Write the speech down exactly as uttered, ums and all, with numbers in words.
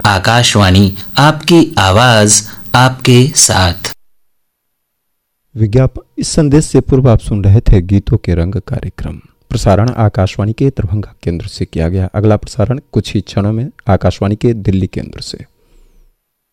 आकाशवाणी, आपकी आवाज आपके साथ। विज्ञापन। इस संदेश से पूर्व आप सुन रहे थे गीतों के रंग कार्यक्रम। प्रसारण आकाशवाणी के दरभंगा केंद्र से किया गया। अगला प्रसारण कुछ ही क्षणों में आकाशवाणी के दिल्ली केंद्र से।